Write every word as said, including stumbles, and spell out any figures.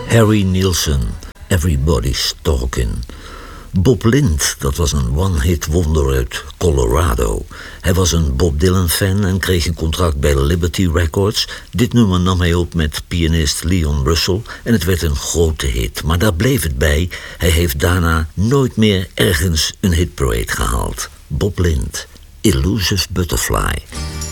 Harry Nilsson, Everybody's Talking. Bob Lind, dat was een one-hit wonder uit Colorado. Hij was een Bob Dylan-fan en kreeg een contract bij Liberty Records. Dit nummer nam hij op met pianist Leon Russell en het werd een grote hit. Maar daar bleef het bij. Hij heeft daarna nooit meer ergens een hitparade gehaald. Bob Lind, Elusive Butterfly.